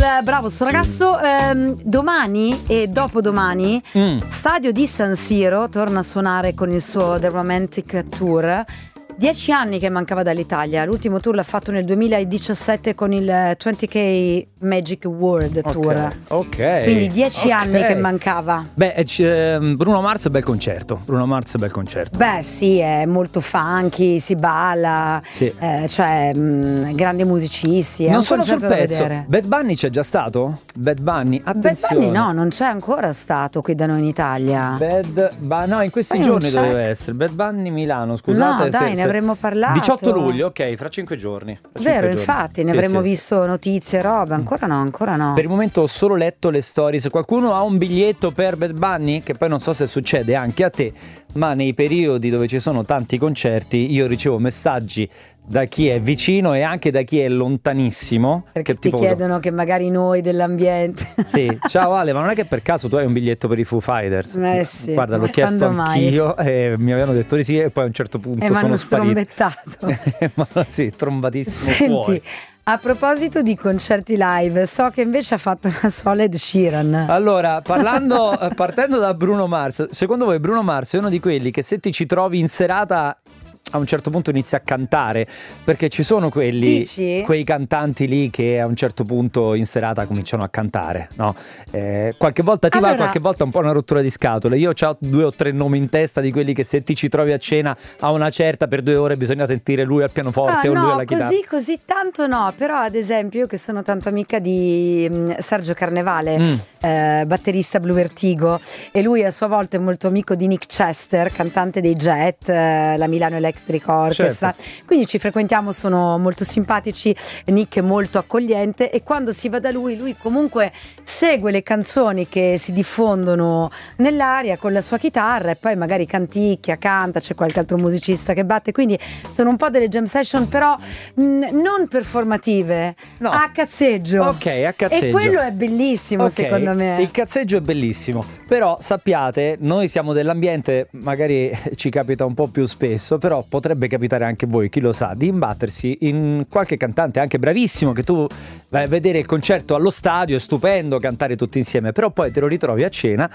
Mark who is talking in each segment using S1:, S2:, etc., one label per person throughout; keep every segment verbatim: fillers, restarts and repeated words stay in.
S1: bravo sto ragazzo. ehm, Domani e dopodomani
S2: Mm.
S1: Stadio di San Siro torna a suonare con il suo The Romantic Tour. Dieci anni che mancava dall'Italia. L'ultimo tour l'ha fatto nel duemiladiciassette con il venti K Magic World Tour.
S2: Ok.
S1: Quindi dieci
S2: ok.
S1: anni che mancava.
S2: Beh, e c- ehm, Bruno Mars bel concerto. Bruno Mars bel concerto.
S1: Beh sì, è molto funky, si balla,
S2: Sì.
S1: eh, cioè mh, grandi musicisti. È
S2: non
S1: un
S2: sono sul
S1: concerto da
S2: pezzo.
S1: vedere.
S2: Bad Bunny c'è già stato? Bad Bunny,
S1: Bad
S2: attenzione.
S1: Bunny no, non c'è ancora stato qui da noi in Italia.
S2: Bad Bunny, no, in questi
S1: Poi non
S2: giorni
S1: c'è.
S2: doveva essere. Bad Bunny Milano, scusate.
S1: No, dai,
S2: se-
S1: ne
S2: se-
S1: avremmo parlato.
S2: diciotto luglio, ok, fra cinque giorni. Fra cinque
S1: Vero,
S2: giorni.
S1: infatti, ne
S2: Sì,
S1: avremmo
S2: sì,
S1: visto notizie, roba. Ancora no, ancora no.
S2: Per il momento ho solo letto le storie. Se qualcuno ha un biglietto per Bad Bunny, che poi non so se succede anche a te, ma nei periodi dove ci sono tanti concerti io ricevo messaggi da chi è vicino e anche da chi è lontanissimo.
S1: Perché
S2: che
S1: ti
S2: tipo-
S1: chiedono che magari noi dell'ambiente.
S2: Sì, ciao Ale, ma non è che per caso tu hai un biglietto per i Foo Fighters?
S1: Eh sì,
S2: Guarda, l'ho
S1: ma
S2: chiesto
S1: quando mai?
S2: anch'io e mi avevano detto di sì e poi a un certo punto
S1: E mi
S2: sono
S1: hanno
S2: spariti.
S1: strombettato.
S2: Ma sì, trombatissimo
S1: Senti,
S2: fuori.
S1: a proposito di concerti live, so che invece ha fatto una sola Ed Sheeran.
S2: Allora, parlando, eh, partendo da Bruno Mars, secondo voi Bruno Mars è uno di quelli che se ti ci trovi in serata a un certo punto inizia a cantare? Perché ci sono quelli,
S1: Dici?
S2: quei cantanti lì che a un certo punto in serata cominciano a cantare, no? Eh, qualche volta ti va,
S1: Allora-
S2: qualche volta un po' una rottura di scatole. Io ho due o tre nomi in testa di quelli che se ti ci trovi a cena a una certa per due ore bisogna sentire lui al pianoforte
S1: Ah,
S2: o lui
S1: no,
S2: alla chitarra.
S1: così, così tanto no, però ad esempio io che sono tanto amica di mh, Sergio Carnevale,
S2: Mm.
S1: eh, batterista Blue Vertigo, e lui a sua volta è molto amico di Nick Chester, cantante dei Jet, eh, la Milano Electric Orchestra,
S2: Certo.
S1: quindi ci frequentiamo, sono molto simpatici, Nick è molto accogliente e quando si va da lui, lui comunque segue le canzoni che si diffondono nell'aria con la sua chitarra e poi magari canticchia, canta, c'è qualche altro musicista che batte, quindi sono un po' delle jam session però mh, non performative,
S2: No.
S1: a cazzeggio.
S2: Ok, a cazzeggio.
S1: E quello è bellissimo,
S2: Ok,
S1: secondo me.
S2: il cazzeggio è bellissimo, però sappiate, noi siamo dell'ambiente, magari ci capita un po' più spesso, però potrebbe capitare anche a voi, chi lo sa, di imbattersi in qualche cantante anche bravissimo, che tu vai a vedere il concerto allo stadio, è stupendo cantare tutti insieme, però poi te lo ritrovi a cena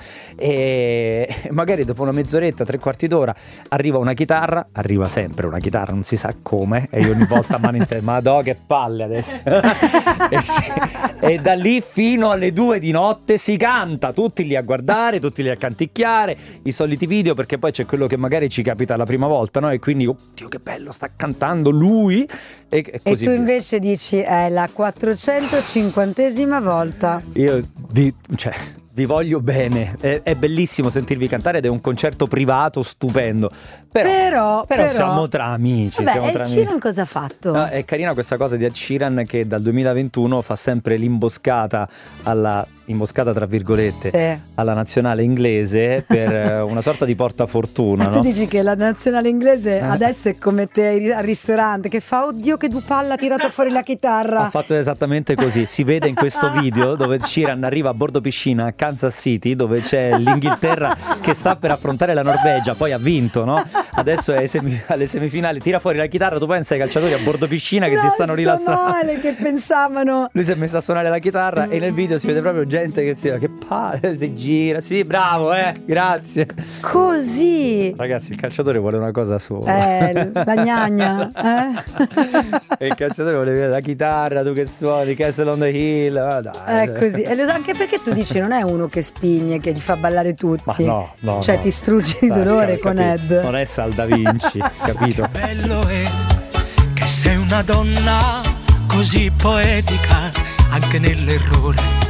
S2: e magari dopo una mezz'oretta, tre quarti d'ora arriva una chitarra, arriva sempre una chitarra, non si sa come, e io ogni volta mano in testa, madò che palle adesso. e, si- e da lì fino alle due di notte si canta, tutti lì a guardare, tutti lì a canticchiare, i soliti video, perché poi c'è quello che magari ci capita la prima volta, no? E quindi, oddio che bello, sta cantando lui, e, e
S1: E
S2: così
S1: tu
S2: via.
S1: invece dici è la quattrocentocinquantesima volta.
S2: Io vi, cioè, vi voglio bene, è, è bellissimo sentirvi cantare ed è un concerto privato stupendo, però,
S1: Però,
S2: però
S1: però-
S2: siamo tra amici,
S1: Vabbè,
S2: siamo
S1: Ed
S2: tra amici.
S1: Sheeran cosa ha fatto?
S2: No, è carina questa cosa di Ed Sheeran che dal duemilaventuno fa sempre l'imboscata alla imboscata tra virgolette
S1: Sì.
S2: alla nazionale inglese per eh, una sorta di portafortuna,
S1: Tu
S2: no?
S1: dici che la nazionale inglese
S2: Eh.
S1: adesso è come te al ristorante che fa oddio che Dupalla ha tirato fuori la chitarra.
S2: Ha fatto esattamente così, si vede in questo video dove Sheeran arriva a bordo piscina a Kansas City, dove c'è l'Inghilterra che sta per affrontare la Norvegia, poi ha vinto, no? Adesso è ai semi- alle semifinali, tira fuori la chitarra, tu pensa ai calciatori a bordo piscina che
S1: No,
S2: si stanno
S1: sto
S2: rilassando.
S1: male, che pensavano.
S2: Lui si è messo a suonare la chitarra e nel video si vede proprio gente che si che palle, si gira, sì, bravo, eh, grazie.
S1: Così.
S2: Ragazzi, il calciatore vuole una cosa sola.
S1: Eh, la gnagna, eh?
S2: E il calciatore vuole vedere la chitarra, tu che suoni, Castle on the Hill, ah, dai.
S1: È così. E lo- anche perché tu dici non è uno che spigne, che ti fa ballare tutti.
S2: Ma no, no,
S1: Cioè
S2: no.
S1: ti struggi di
S2: Dai,
S1: dolore
S2: capi-
S1: con
S2: capito.
S1: Ed.
S2: Non è Sal da Vinci, capito?
S3: Bello è che sei una donna così poetica anche nell'errore.